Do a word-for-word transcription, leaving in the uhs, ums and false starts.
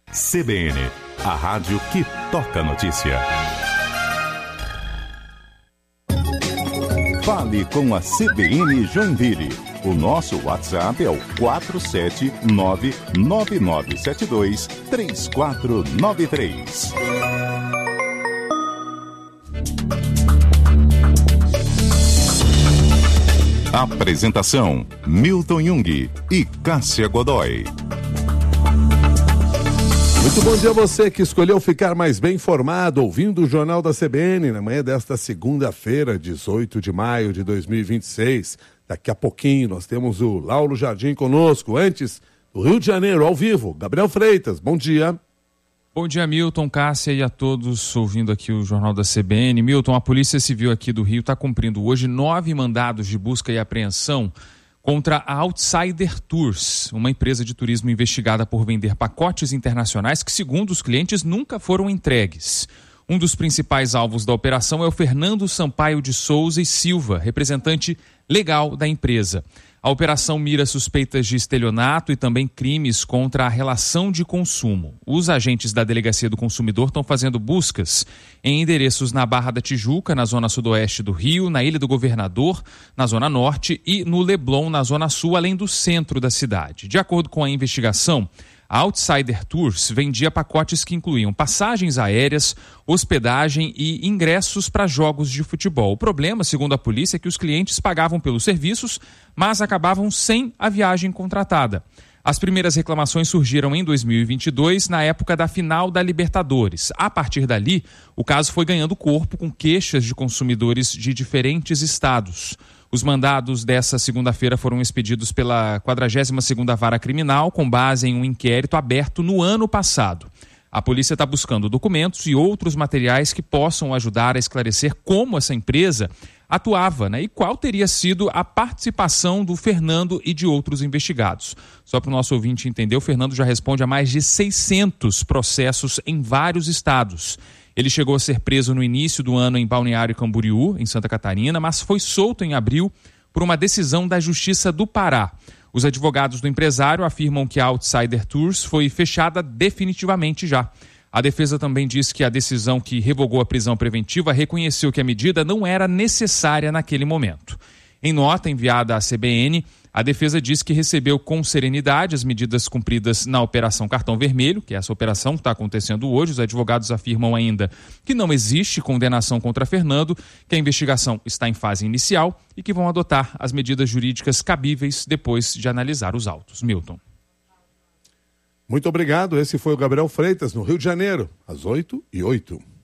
C B N, a rádio que toca notícia. Fale com a C B N Joinville. O nosso WhatsApp é o quatro sete nove nove nove sete dois três quatro nove três. Apresentação: Milton Jung e Cássia Godoy. Muito bom dia a você que escolheu ficar mais bem informado, ouvindo o Jornal da C B N na manhã desta segunda-feira, dezoito de maio de dois mil e vinte e seis. Daqui a pouquinho nós temos o Lauro Jardim conosco. Antes, do Rio de Janeiro, ao vivo, Gabriel Freitas. Bom dia. Bom dia, Milton, Cássia e a todos ouvindo aqui o Jornal da C B N. Milton, a Polícia Civil aqui do Rio está cumprindo hoje nove mandados de busca e apreensão contra a Outsider Tours, uma empresa de turismo investigada por vender pacotes internacionais que, segundo os clientes, nunca foram entregues. Um dos principais alvos da operação é o Fernando Sampaio de Souza e Silva, representante legal da empresa. A operação mira suspeitas de estelionato e também crimes contra a relação de consumo. Os agentes da Delegacia do Consumidor estão fazendo buscas em endereços na Barra da Tijuca, na zona sudoeste do Rio, na Ilha do Governador, na zona norte e no Leblon, na zona sul, além do centro da cidade. De acordo com a investigação, a Outsider Tours vendia pacotes que incluíam passagens aéreas, hospedagem e ingressos para jogos de futebol. O problema, segundo a polícia, é que os clientes pagavam pelos serviços, mas acabavam sem a viagem contratada. As primeiras reclamações surgiram em dois mil e vinte e dois, na época da final da Libertadores. A partir dali, o caso foi ganhando corpo com queixas de consumidores de diferentes estados. Os mandados dessa segunda-feira foram expedidos pela quadragésima segunda Vara Criminal, com base em um inquérito aberto no ano passado. A polícia está buscando documentos e outros materiais que possam ajudar a esclarecer como essa empresa atuava, né, e qual teria sido a participação do Fernando e de outros investigados. Só para o nosso ouvinte entender, o Fernando já responde a mais de seiscentos processos em vários estados. Ele chegou a ser preso no início do ano em Balneário Camboriú, em Santa Catarina, mas foi solto em abril por uma decisão da Justiça do Pará. Os advogados do empresário afirmam que a Outsider Tours foi fechada definitivamente já. A defesa também diz que a decisão que revogou a prisão preventiva reconheceu que a medida não era necessária naquele momento. Em nota enviada à C B N, a defesa diz que recebeu com serenidade as medidas cumpridas na Operação Cartão Vermelho, que é essa operação que está acontecendo hoje. Os advogados afirmam ainda que não existe condenação contra Fernando, que a investigação está em fase inicial e que vão adotar as medidas jurídicas cabíveis depois de analisar os autos. Milton. Muito obrigado. Esse foi o Gabriel Freitas, no Rio de Janeiro, às oito e oito.